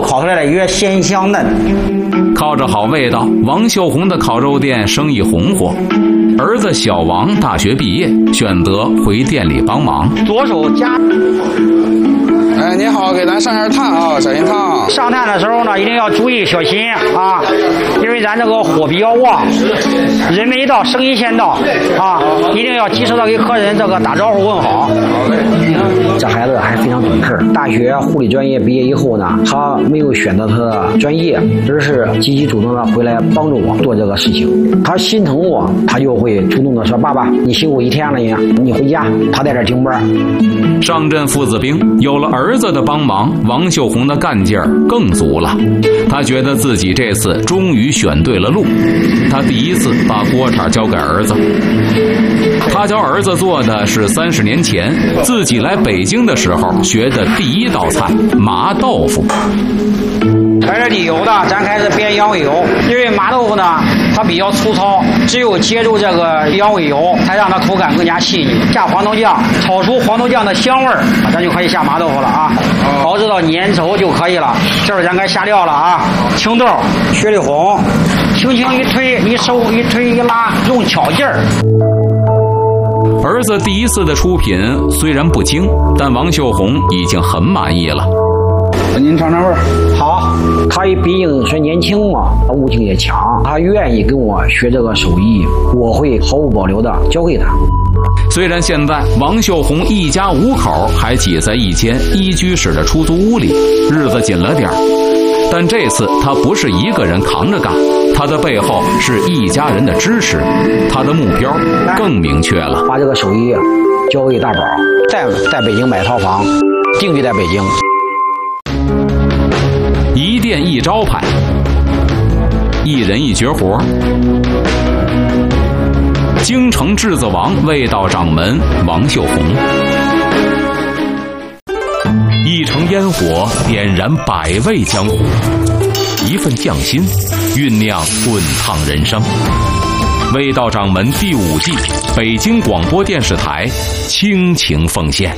烤出来的越鲜香嫩。 靠着好味道，王秀红的烤肉店生意红火。儿子小王大学毕业，选择回店里帮忙。 左手夹。 哎，你好，给咱上点炭啊，小心烫。 上炭的时候呢，一定要注意小心啊，因为咱这个火比较旺，人没到，声音先到啊，一定要及时的给客人这个打招呼问好。这孩子还非常懂事，大学护理专业毕业以后呢，他没有选择他的专业，而是积极主动的回来帮助我做这个事情。他心疼我，他就会主动的说：“爸爸，你辛苦一天了呀，你回家。”他在这顶班。 上阵父子兵，有了儿子的帮忙，王秀红的干劲儿更足了。他觉得自己这次终于选对了路。他第一次把锅铲交给儿子。他教儿子做的是30年前自己来北京的时候学的第一道菜——麻豆腐。 开始理油的，咱开始煸羊尾油，因为麻豆腐呢，它比较粗糙，只有接住这个羊尾油，才让它口感更加细腻。下黄豆酱，炒出黄豆酱的香味儿，咱就可以下麻豆腐了啊，保持到粘稠就可以了。这会儿咱该下料了啊，青豆、雪里红，轻轻一推一收一推一拉，用巧劲儿。 儿子第一次的出品虽然不精，但王秀红已经很满意了。 您尝尝味儿。 好，他毕竟是年轻嘛，悟性也强，他愿意跟我学这个手艺，我会毫无保留的教给他。 虽然现在王秀红一家5口还挤在一间1居室的出租屋里，日子紧了点儿，但这次他不是一个人扛着干，他的背后是一家人的支持，他的目标更明确了， 把这个手艺交给大宝，在北京买套房，定居在北京。 一店一招牌，一人一绝活，京城炙子王味道掌门王秀红，一城烟火点燃百味江湖，一份匠心酝酿滚烫人生。味道掌门第5季，北京广播电视台倾情奉献。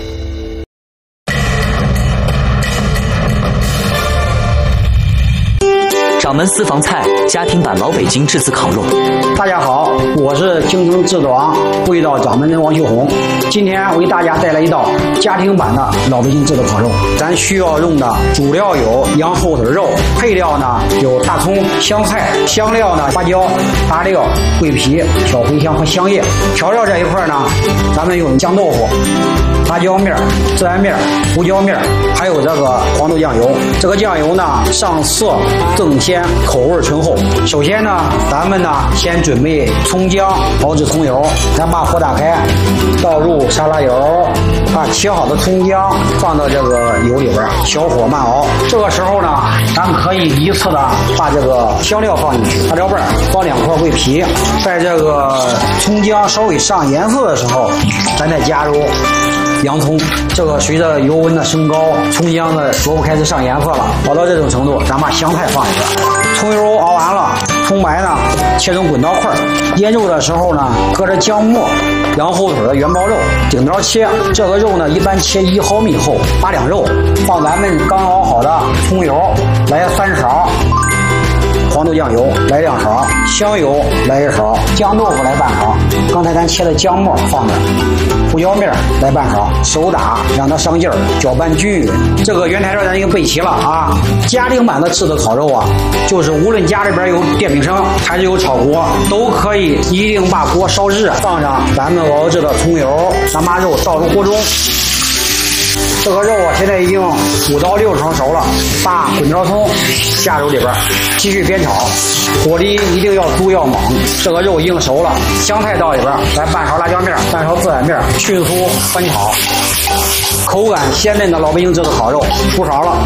掌门私房菜家庭版老北京炙子烤肉。 大家好，我是京城炙子王味道掌门人王秀红，今天为大家带来一道家庭版的老北京炙子烤肉。咱需要用的主料有羊后腿肉，配料呢有大葱、香菜，香料呢花椒、大料、桂皮、小茴香和香叶。调料这一块呢，咱们用酱豆腐、辣椒面、孜然面、胡椒面，还有这个黄豆酱油。这个酱油呢上色更鲜，口味醇厚。首先呢，咱们呢先准备葱姜、熬制葱油，咱把火打开，倒入沙拉油，把切好的葱姜放到这个油里边，小火慢熬。这个时候呢，咱们可以依次的把这个香料放进去，辣椒瓣放2块桂皮，在这个葱姜稍微上颜色的时候，咱再加入洋葱。这个随着油温的升高，葱姜的萝卜开始上颜色了，熬到这种程度，咱把香菜放进去。葱油熬完了，葱白呢切成滚刀块，腌肉的时候呢，搁着姜末、羊后腿的元爆肉顶刀切。这个肉呢一般切1毫米厚，把两肉放咱们刚熬好的葱油，来3勺。黄豆酱油来2勺，香油来1勺，酱豆腐来半勺，刚才咱切的姜末放这儿，胡椒面来半勺，手打让它上劲儿，搅拌均匀。这个原材料咱已经备齐了啊！家庭版的炙子烤肉啊，就是无论家里边有电饼铛还是有炒锅，都可以一定把锅烧热，放上咱们熬制的葱油，咱把肉倒入锅中。这个肉啊，现在已经5到6成熟了，把滚刀葱下入里边，继续煸炒，火力一定要足要猛。这个肉已经熟了，香菜到里边，来半勺辣椒面，半勺孜然面，迅速翻炒，口感鲜嫩的老北京炙子烤肉出勺了。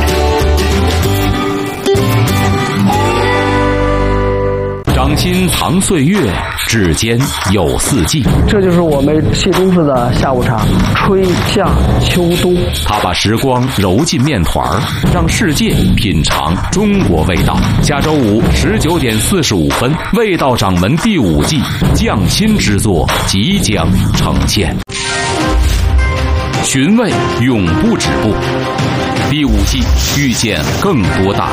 掌心藏岁月，指尖有4季。 这就是我们谢公子的下午茶，春夏秋冬。 他把时光揉进面团儿，让世界品尝中国味道。下周5 19点45分，味道掌门第5季匠心之作即将呈现。寻味永不止步，第5季遇见更多大